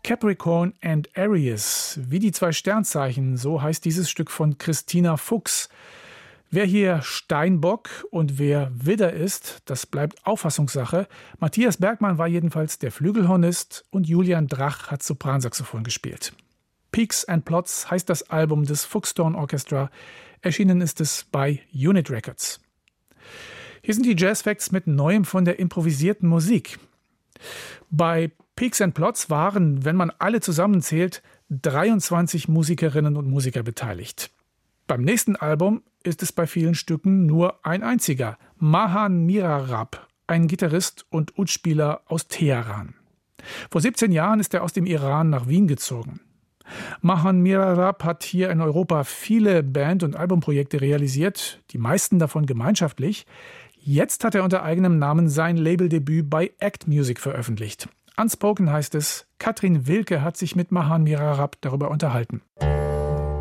Capricorn and Aries, wie die zwei Sternzeichen, so heißt dieses Stück von Christina Fuchs. Wer hier Steinbock und wer Widder ist, das bleibt Auffassungssache. Matthias Bergmann war jedenfalls der Flügelhornist und Julian Drach hat Sopransaxophon gespielt. Peaks and Plots heißt das Album des Fuchstorn Orchestra. Erschienen ist es bei Unit Records. Hier sind die Jazz Facts mit Neuem von der improvisierten Musik. Bei Peaks and Plots waren, wenn man alle zusammenzählt, 23 Musikerinnen und Musiker beteiligt. Beim nächsten Album ist es bei vielen Stücken nur ein einziger, Mahan Mirarab, ein Gitarrist und Udspieler aus Teheran. Vor 17 Jahren ist er aus dem Iran nach Wien gezogen. Mahan Mirarab hat hier in Europa viele Band- und Albumprojekte realisiert, die meisten davon gemeinschaftlich. Jetzt hat er unter eigenem Namen sein Labeldebüt bei Act Music veröffentlicht. Unspoken heißt es, Katrin Wilke hat sich mit Mahan Mirarab darüber unterhalten.